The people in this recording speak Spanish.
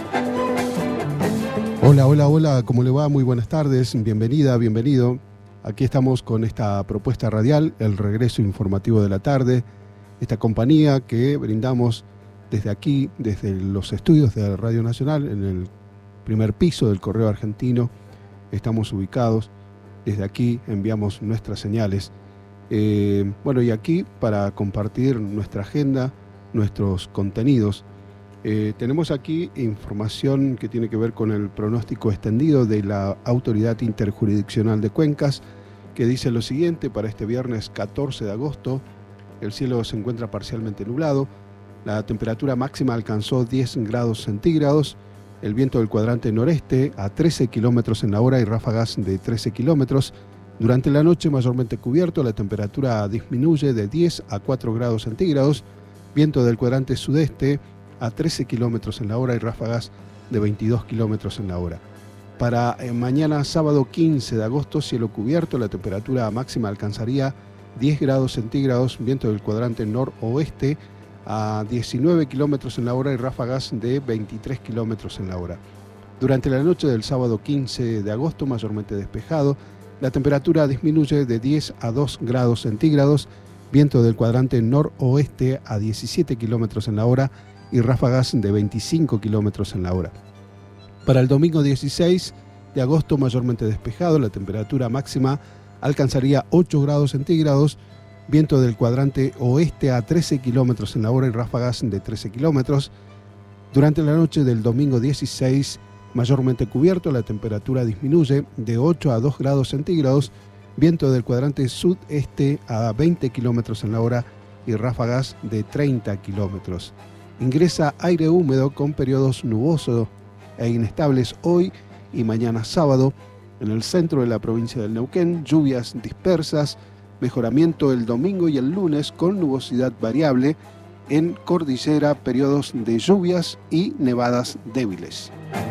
Hola, hola, hola, ¿cómo le va? Muy buenas tardes, bienvenida, bienvenido. Aquí estamos con esta propuesta radial, el regreso informativo de la tarde, esta compañía que brindamos desde aquí, desde los estudios de Radio Nacional, en el primer piso del Correo Argentino. Estamos ubicados, desde aquí enviamos nuestras señales. Y aquí para compartir nuestra agenda, nuestros contenidos. Tenemos aquí información que tiene que ver con el pronóstico extendido de la Autoridad Interjurisdiccional de Cuencas, que dice lo siguiente: para este viernes 14 de agosto, el cielo se encuentra parcialmente nublado, la temperatura máxima alcanzó 10 grados centígrados, el viento del cuadrante noreste a 13 kilómetros en la hora y ráfagas de 13 kilómetros. Durante la noche mayormente cubierto, la temperatura disminuye de 10 a 4 grados centígrados, viento del cuadrante sudeste a 13 kilómetros en la hora y ráfagas de 22 kilómetros en la hora. Para mañana sábado 15 de agosto, cielo cubierto, la temperatura máxima alcanzaría 10 grados centígrados, viento del cuadrante noroeste a 19 kilómetros en la hora y ráfagas de 23 kilómetros en la hora. Durante la noche del sábado 15 de agosto, mayormente despejado, la temperatura disminuye de 10 a 2 grados centígrados, viento del cuadrante noroeste a 17 kilómetros en la hora y ráfagas de 25 kilómetros en la hora. Para el domingo 16 de agosto, mayormente despejado, la temperatura máxima alcanzaría 8 grados centígrados, viento del cuadrante oeste a 13 kilómetros en la hora y ráfagas de 13 kilómetros. Durante la noche del domingo 16, mayormente cubierto, la temperatura disminuye de 8 a 2 grados centígrados, viento del cuadrante sudeste a 20 kilómetros en la hora y ráfagas de 30 kilómetros. Ingresa aire húmedo con periodos nubosos e inestables hoy y mañana sábado. En el centro de la provincia del Neuquén, lluvias dispersas, mejoramiento el domingo y el lunes con nubosidad variable. En cordillera, periodos de lluvias y nevadas débiles.